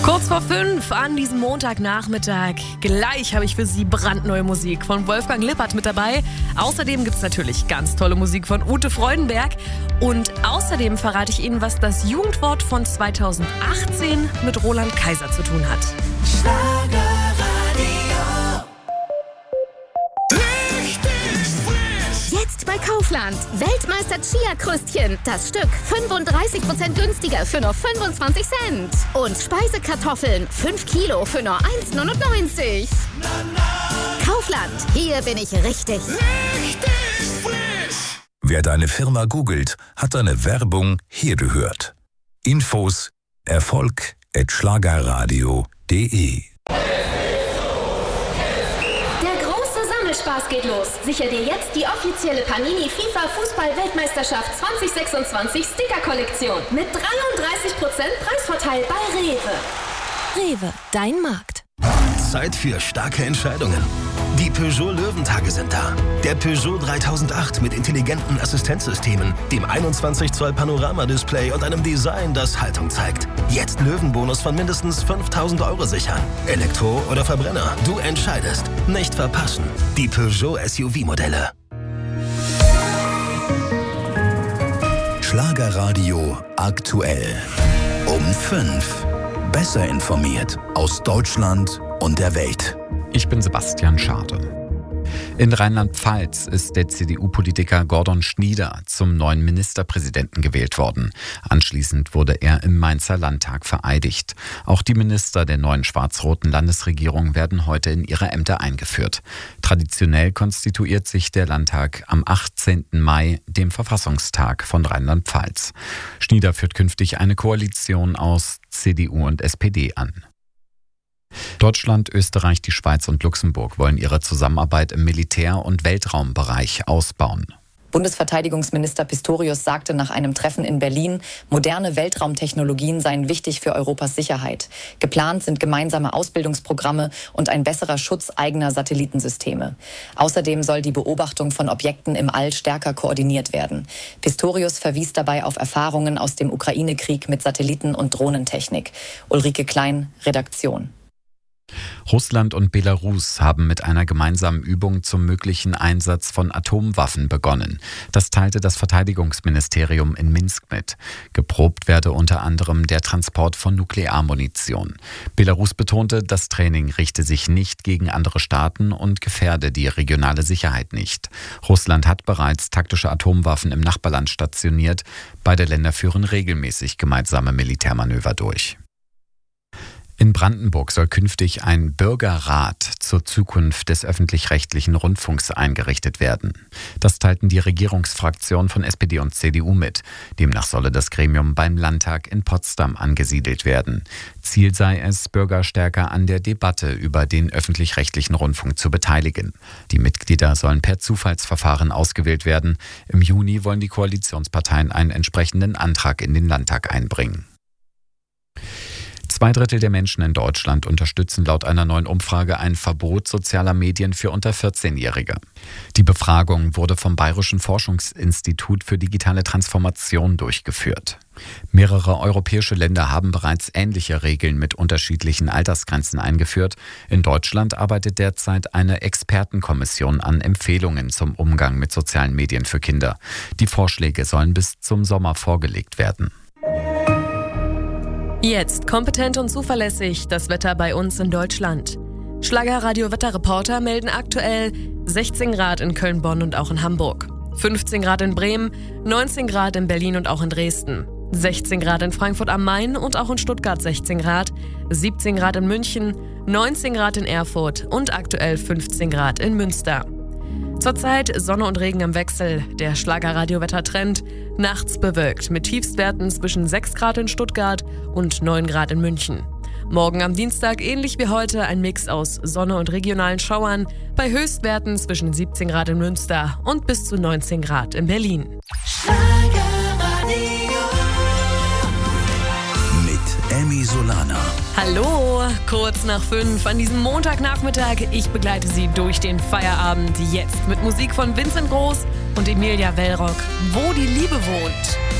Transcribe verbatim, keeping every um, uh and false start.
Kurz vor fünf an diesem Montagnachmittag. Gleich habe ich für Sie brandneue Musik von Wolfgang Lippert mit dabei. Außerdem gibt es natürlich ganz tolle Musik von Ute Freudenberg. Und außerdem verrate ich Ihnen, was das Jugendwort von zweitausendachtzehn mit Roland Kaiser zu tun hat. Jetzt bei Kaufland. Weltmeister Chia-Kröstchen. Das Stück fünfunddreißig Prozent günstiger für nur fünfundzwanzig Cent. Und Speisekartoffeln fünf Kilo für nur eins neunundneunzig. Kaufland. Hier bin ich richtig. Richtig frisch. Wer deine Firma googelt, hat deine Werbung hier gehört. Infos erfolg at schlagerradio punkt de. Spaß geht los. Sicher dir jetzt die offizielle Panini FIFA Fußball-Weltmeisterschaft zwanzig sechsundzwanzig Sticker-Kollektion mit dreiunddreißig Prozent Preisvorteil bei Rewe. Rewe, dein Markt. Zeit für starke Entscheidungen. Die Peugeot-Löwentage sind da. Der Peugeot dreitausendacht mit intelligenten Assistenzsystemen, dem einundzwanzig Zoll Panorama-Display und einem Design, das Haltung zeigt. Jetzt Löwenbonus von mindestens fünftausend Euro sichern. Elektro oder Verbrenner, du entscheidest. Nicht verpassen. Die Peugeot S U V-Modelle. Schlagerradio aktuell. Um fünf. Besser informiert aus Deutschland und der Welt. Ich bin Sebastian Schade. In Rheinland-Pfalz ist der C D U-Politiker Gordon Schnieder zum neuen Ministerpräsidenten gewählt worden. Anschließend wurde er im Mainzer Landtag vereidigt. Auch die Minister der neuen schwarz-roten Landesregierung werden heute in ihre Ämter eingeführt. Traditionell konstituiert sich der Landtag am achtzehnten Mai, dem Verfassungstag von Rheinland-Pfalz. Schnieder führt künftig eine Koalition aus C D U und S P D an. Deutschland, Österreich, die Schweiz und Luxemburg wollen ihre Zusammenarbeit im Militär- und Weltraumbereich ausbauen. Bundesverteidigungsminister Pistorius sagte nach einem Treffen in Berlin, moderne Weltraumtechnologien seien wichtig für Europas Sicherheit. Geplant sind gemeinsame Ausbildungsprogramme und ein besserer Schutz eigener Satellitensysteme. Außerdem soll die Beobachtung von Objekten im All stärker koordiniert werden. Pistorius verwies dabei auf Erfahrungen aus dem Ukraine-Krieg mit Satelliten- und Drohnentechnik. Ulrike Klein, Redaktion. Russland und Belarus haben mit einer gemeinsamen Übung zum möglichen Einsatz von Atomwaffen begonnen. Das teilte das Verteidigungsministerium in Minsk mit. Geprobt werde unter anderem der Transport von Nuklearmunition. Belarus betonte, das Training richte sich nicht gegen andere Staaten und gefährde die regionale Sicherheit nicht. Russland hat bereits taktische Atomwaffen im Nachbarland stationiert. Beide Länder führen regelmäßig gemeinsame Militärmanöver durch. In Brandenburg soll künftig ein Bürgerrat zur Zukunft des öffentlich-rechtlichen Rundfunks eingerichtet werden. Das teilten die Regierungsfraktionen von S P D und C D U mit. Demnach solle das Gremium beim Landtag in Potsdam angesiedelt werden. Ziel sei es, Bürger stärker an der Debatte über den öffentlich-rechtlichen Rundfunk zu beteiligen. Die Mitglieder sollen per Zufallsverfahren ausgewählt werden. Im Juni wollen die Koalitionsparteien einen entsprechenden Antrag in den Landtag einbringen. Zwei Drittel der Menschen in Deutschland unterstützen laut einer neuen Umfrage ein Verbot sozialer Medien für unter vierzehnjährige. Die Befragung wurde vom Bayerischen Forschungsinstitut für digitale Transformation durchgeführt. Mehrere europäische Länder haben bereits ähnliche Regeln mit unterschiedlichen Altersgrenzen eingeführt. In Deutschland arbeitet derzeit eine Expertenkommission an Empfehlungen zum Umgang mit sozialen Medien für Kinder. Die Vorschläge sollen bis zum Sommer vorgelegt werden. Jetzt kompetent und zuverlässig das Wetter bei uns in Deutschland. Schlagerradio-Wetterreporter melden aktuell sechzehn Grad in Köln, Bonn und auch in Hamburg, fünfzehn Grad in Bremen, neunzehn Grad in Berlin und auch in Dresden, sechzehn Grad in Frankfurt am Main und auch in Stuttgart sechzehn Grad, siebzehn Grad in München, neunzehn Grad in Erfurt und aktuell fünfzehn Grad in Münster. Zurzeit Sonne und Regen im Wechsel, der Schlagerradio-Wettertrend. Nachts bewölkt mit Tiefstwerten zwischen sechs Grad in Stuttgart und neun Grad in München. Morgen am Dienstag ähnlich wie heute ein Mix aus Sonne und regionalen Schauern bei Höchstwerten zwischen siebzehn Grad in Münster und bis zu neunzehn Grad in Berlin. Mit Emmy Solana. Hallo, kurz nach fünf an diesem Montagnachmittag. Ich begleite Sie durch den Feierabend jetzt mit Musik von Vincent Groß und Emilia Wellrock, Wo die Liebe wohnt.